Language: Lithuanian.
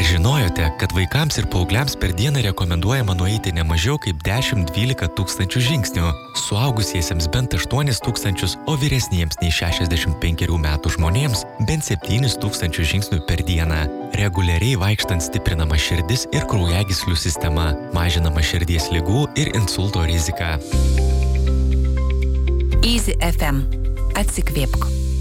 Ar žinojote, kad vaikams ir paaugliams per dieną rekomenduojama nueiti ne mažiau kaip 10-12 tūkstančių žingsnių, suaugusiesiems bent 8 tūkstančius, o vyresniems nei 65 metų žmonėms bent 7 tūkstančių žingsnių per dieną. Reguliariai vaikštant stiprinama širdis ir kraujagyslių sistema, mažinama širdies ligų ir insulto rizika. Easy FM. Atsikvėpk.